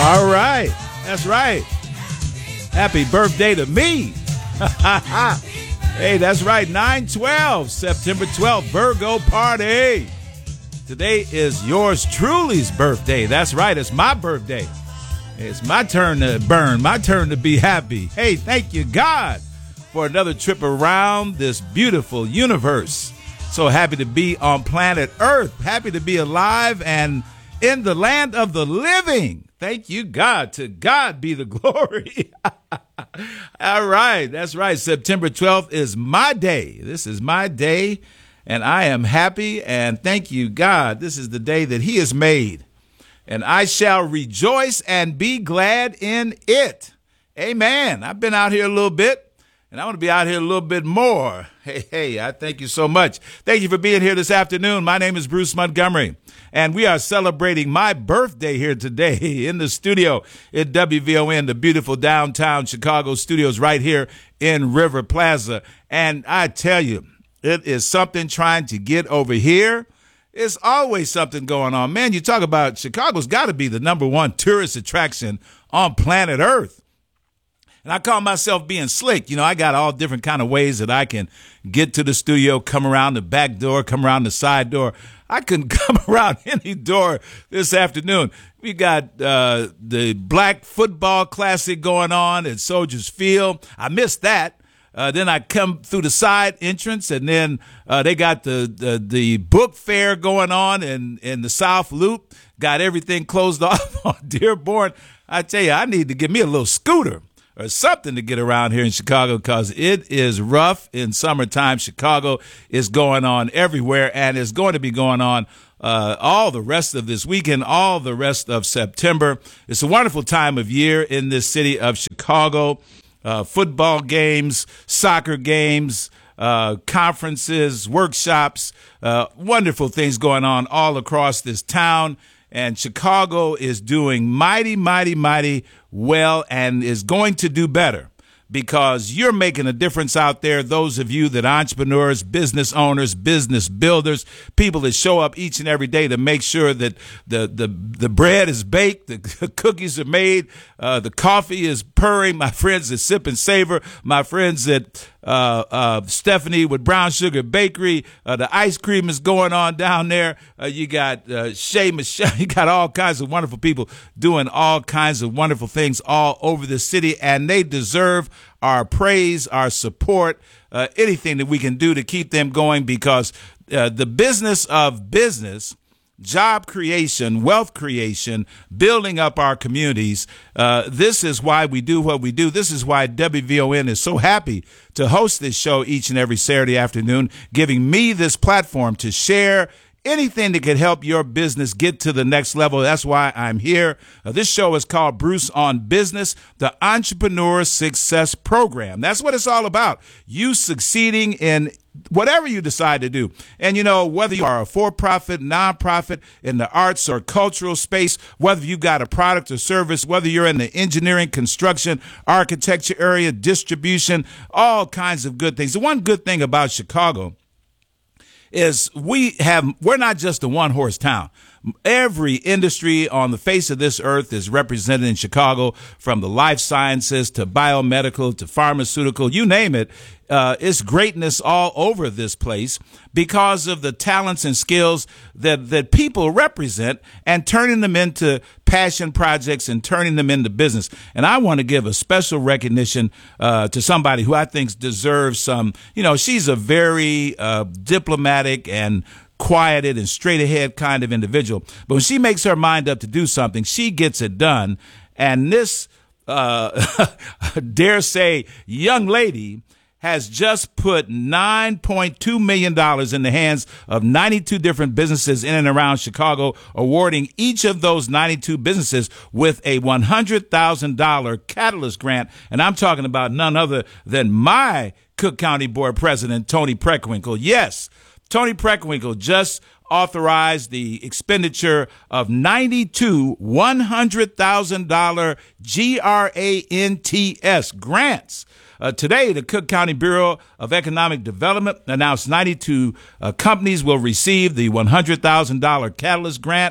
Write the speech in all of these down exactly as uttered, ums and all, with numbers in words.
All right. That's right. Happy birthday to me. Hey, that's right. nine twelve, September twelfth, Virgo party. Today is yours truly's birthday. That's right. It's my birthday. It's my turn to burn, my turn to be happy. Hey, thank you, God, for another trip around this beautiful universe. So happy to be on planet Earth. Happy to be alive and in the land of the living. Thank you, God. To God be the glory. All right. That's right. September twelfth is my day. This is my day, and I am happy. And thank you, God. This is the day that He has made, and I shall rejoice and be glad in it. Amen. I've been out here a little bit, and I want to be out here a little bit more. Hey, hey, I thank you so much. Thank you for being here this afternoon. My name is Bruce Montgomery, and we are celebrating my birthday here today in the studio at W V O N, the beautiful downtown Chicago studios right here in River Plaza. And I tell you, it is something trying to get over here. It's always something going on. Man, you talk about Chicago's got to be the number one tourist attraction on planet Earth. And I call myself being slick. You know, I got all different kind of ways that I can get to the studio, come around the back door, come around the side door. I couldn't come around any door this afternoon. We got uh, the Black Football Classic going on at Soldiers Field. I missed that. Uh, then I come through the side entrance, and then uh, they got the, the the book fair going on in, in the South Loop. Got everything closed off on Dearborn. I tell you, I need to get me a little scooter or something to get around here in Chicago, because it is rough in summertime. Chicago is going on everywhere, and it's going to be going on uh, all the rest of this weekend, all the rest of September. It's a wonderful time of year in this city of Chicago. Uh, football games, soccer games, uh, conferences, workshops, uh, wonderful things going on all across this town. And Chicago is doing mighty, mighty, mighty well, and is going to do better, because you're making a difference out there. Those of you that are entrepreneurs, business owners, business builders, people that show up each and every day to make sure that the the, the bread is baked, the cookies are made, uh, the coffee is purring. My friends at Sip and Savor, my friends at uh, uh, Stephanie with Brown Sugar Bakery, uh, the ice cream is going on down there. Uh, you got uh, Shay Michelle. You got all kinds of wonderful people doing all kinds of wonderful things all over the city, and they deserve our praise, our support, uh, anything that we can do to keep them going, because uh, the business of business, job creation, wealth creation, building up our communities, uh, this is why we do what we do. This is why W V O N is so happy to host this show each and every Saturday afternoon, giving me this platform to share anything that could help your business get to the next level. That's why I'm here. Uh, this show is called Bruce on Business, the Entrepreneur Success Program. That's what it's all about. You succeeding in whatever you decide to do. And, you know, whether you are a for-profit, nonprofit, in the arts or cultural space, whether you got a product or service, whether you're in the engineering, construction, architecture area, distribution, all kinds of good things. The one good thing about Chicago is we have, we're not just a one horse town. Every industry on the face of this earth is represented in Chicago, from the life sciences to biomedical to pharmaceutical, you name it. Uh, it's greatness all over this place because of the talents and skills that, that people represent, and turning them into passion projects and turning them into business. And I want to give a special recognition uh, to somebody who I think deserves some, you know, she's a very uh, diplomatic and quieted and straight ahead kind of individual. But when she makes her mind up to do something, she gets it done. And this, uh, dare say, young lady has just put nine point two million dollars in the hands of ninety-two different businesses in and around Chicago, awarding each of those ninety-two businesses with a one hundred thousand dollars Catalyst grant. And I'm talking about none other than my Cook County Board President, Tony Preckwinkle. Yes, Tony Preckwinkle just authorized the expenditure of ninety-two one hundred thousand dollars G R A N T S grants. Uh, today, the Cook County Bureau of Economic Development announced ninety-two uh, companies will receive the one hundred thousand dollars Catalyst grant.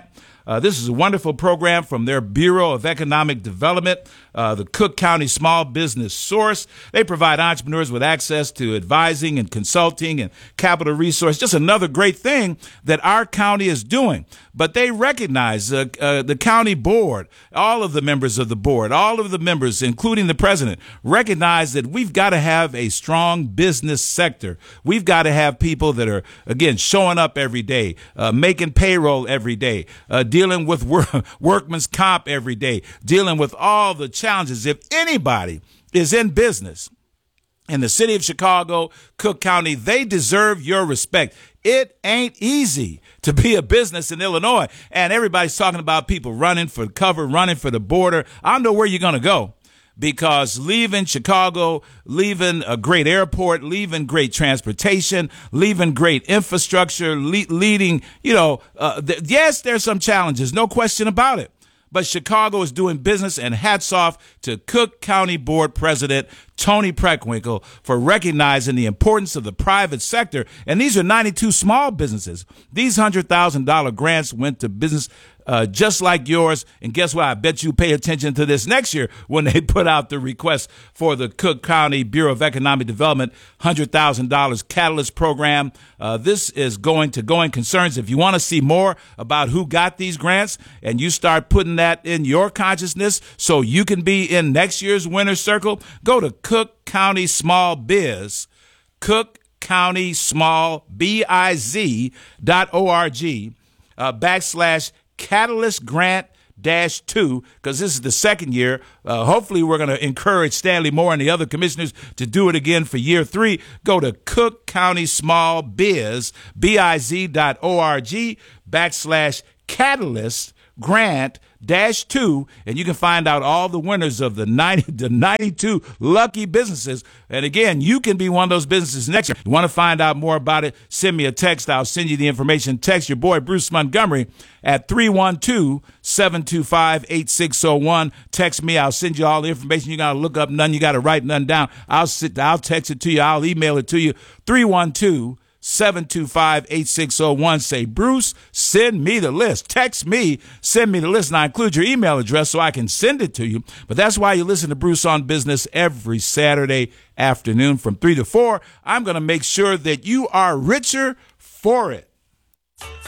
Uh, this is a wonderful program from their Bureau of Economic Development, uh, the Cook County Small Business Source. They provide entrepreneurs with access to advising and consulting and capital resource. Just another great thing that our county is doing. But they recognize uh, uh, the county board, all of the members of the board, all of the members, including the president, recognize that we've got to have a strong business sector. We've got to have people that are, again, showing up every day, uh, making payroll every day, uh, dealing with work, workman's comp every day, dealing with all the challenges. If anybody is in business in the city of Chicago, Cook County, they deserve your respect. It ain't easy to be a business in Illinois. And everybody's talking about people running for cover, running for the border. I don't know where you're going to go, because leaving Chicago, leaving a great airport, leaving great transportation, leaving great infrastructure, le- leading, you know, uh, th- yes, there's some challenges, no question about it. But Chicago is doing business, and hats off to Cook County Board President Tony Preckwinkle for recognizing the importance of the private sector. And these are ninety-two small businesses. These one hundred thousand dollars grants went to business uh, just like yours. And guess what? I bet you pay attention to this next year when they put out the request for the Cook County Bureau of Economic Development one hundred thousand dollars Catalyst Program. Uh, this is going to Going Concerns. If you want to see more about who got these grants and you start putting that in your consciousness so you can be in next year's winner's circle, go to Cook County Small Biz, Cook County Small B I Z dot org, uh, backslash Catalyst Grant dash two, because this is the second year. Uh, hopefully we're going to encourage Stanley Moore and the other commissioners to do it again for year three. Go to Cook County Small Biz, B I Z dot org, backslash Catalyst Grant dash two, and you can find out all the winners of the ninety the ninety-two lucky businesses. And again, you can be one of those businesses next year. You want to find out more about it, send me a text. I'll send you the information. Text your boy Bruce Montgomery at three one two, seven two five, eight six zero one. Text me. I'll send you all the information. You got to look up none. You got to write none down. I'll sit I'll text it to you. I'll email it to you. three one two, seven two five, eight six zero one. Say, Bruce, send me the list. Text me, send me the list, and I include your email address so I can send it to you. But that's why you listen to Bruce on Business every Saturday afternoon from three to four. I'm going to make sure that you are richer for it.